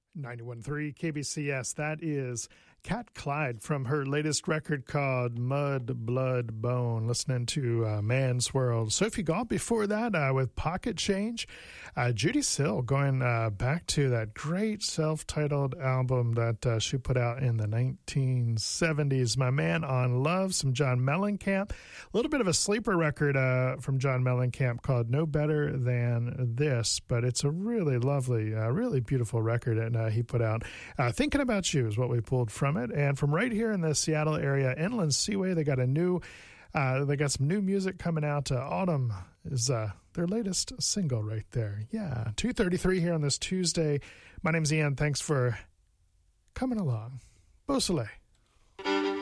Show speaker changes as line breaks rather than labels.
91.3 KBCS. That is Kat Clyde from her latest record called Mud, Blood, Bone. Listening to Man's World. Sophie Gall before that with Pocket Change. Judy Sill going back to that great self-titled album that she put out in the 1970s. My Man on Love, some John Mellencamp. A little bit of a sleeper record from John Mellencamp called No Better Than This, but it's a really lovely, really beautiful record and he put out. Thinking About You is what we pulled from it. And from right here in the Seattle area, Inland Seaway, they got some new music coming out. Autumn is their latest single right there. Yeah, 2:33 here on this Tuesday. My name's Ian. Thanks for coming along. Beau Soleil.